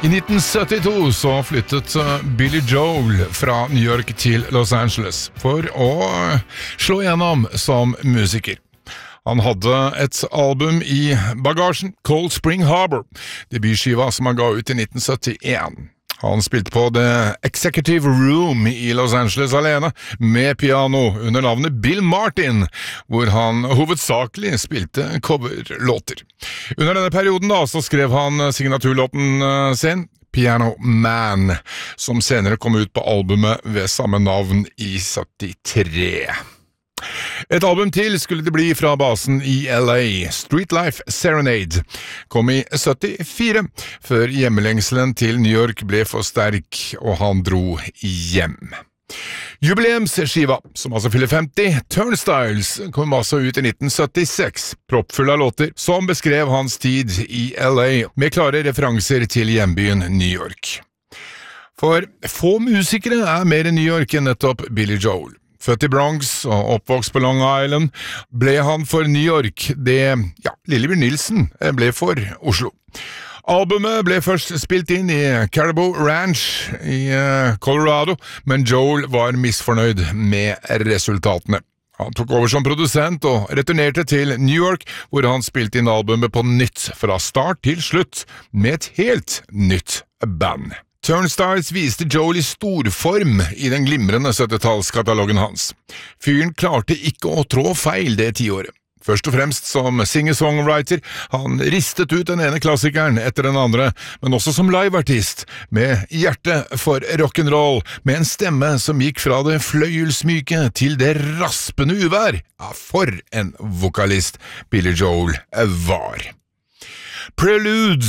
I 1972 så flyttet Billy Joel fra New York til Los Angeles for å slå gjennom som musiker. Han hadde et album i bagasjen, Cold Spring Harbor, debutskiva som han ga ut i 1971. Han spilte på The Executive Room i Los Angeles alene, med piano under navnet Bill Martin, hvor han hovedsakelig spilte coverlåter. Under denne perioden så skrev han signaturlåten sin, Piano Man, som senere kom ut på albumet ved samme navn i 73. Et album til skulle det bli fra basen i LA, Street Life Serenade, kom i 74, før hjemmelengselen til New York ble for sterk, og han dro hjem. Jubileumsskiva, som altså fyller 50, Turnstiles, kom altså ut i 1976, proppfull av låter som beskrev hans tid i LA, med klare referanser til hjembyen New York. For få musikere mer New York enn nettopp Billy Joel. Født i Bronx og oppvokst på Long Island, ble han for New York det, Lillebjørn Nilsen ble for Oslo. Albumet ble først spilt inn i Caribou Ranch i Colorado, men Joel var misfornøyd med resultatene. Han tok over som produsent og returnerte til New York, hvor han spilte inn albumet på nytt fra start til slutt, med et helt nytt band. Turnstiles viste Joel i storform i den glimrende 70-tallskatalogen hans. Fyren klarte ikke å trå feil det tiåret. Først og fremst som singer-songwriter, han ristet ut den ene klassikeren etter den andre, men også som liveartist, med hjerte for rock'n'roll, med en stemme som gikk fra det fløyelsmyke til det raspende uvær. Ja, for en vokalist Billy Joel var. Preludes,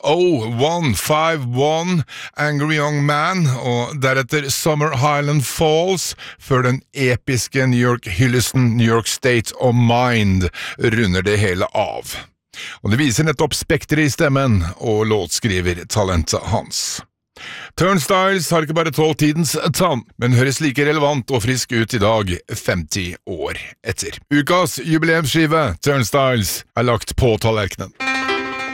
0151, Angry Young Man, og deretter Summer Highland Falls, før den episke New York-hyllesten New York State of Mind runder det hele av. Og det viser nettopp spekteret i stemmen og låtskrivertalentet hans. Turnstiles har ikke bare tålt tidens tann, men høres like relevant og frisk ut i dag, 50 år etter. Ukas jubileumsskive, Turnstiles, lagt på tallerkenen.